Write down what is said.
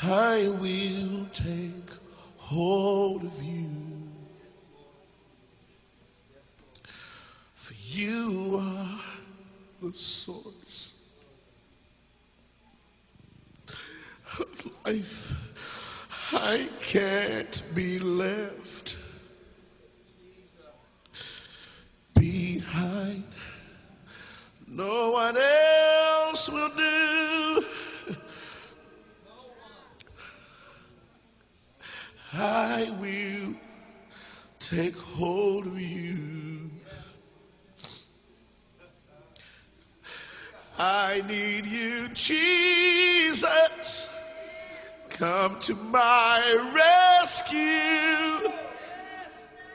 I will take hold of you. For you are the source of life. I can't be left behind. No one else will do. I will take hold of you. I need you, Jesus. Come to my rescue.